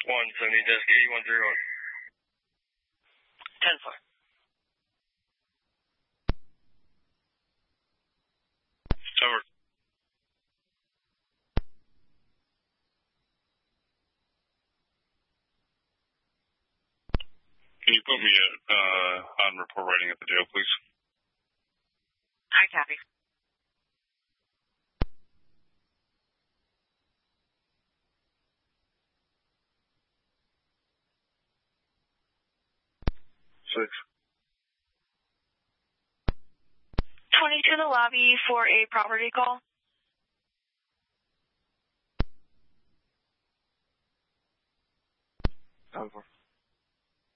170 desk 8131. 10-4. Over. Can you put me on report writing at the jail, please? I copy. Six. 22 in the lobby for a property call. Over.